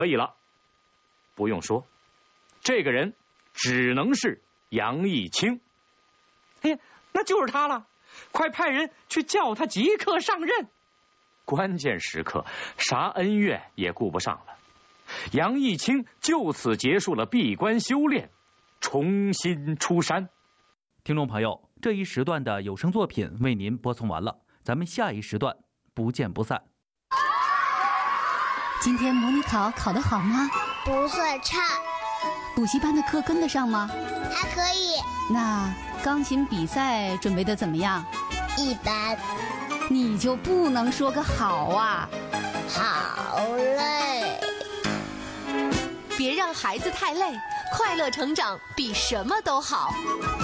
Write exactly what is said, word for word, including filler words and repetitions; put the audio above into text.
可以了。不用说，这个人只能是杨义清。 哎，那就是他了！快派人去叫他即刻上任。 关键时刻，啥恩怨也顾不上了。杨义清就此结束了闭关修炼，重新出山。 听众朋友，这一时段的有声作品为您播送完了，咱们下一时段不见不散。 今天模拟考考得好吗？ 不算差。 补习班的课跟得上吗？ 还可以。 那钢琴比赛准备得怎么样？ 一般。 你就不能说个好啊？ 好累。 别让孩子太累，快乐成长比什么都好。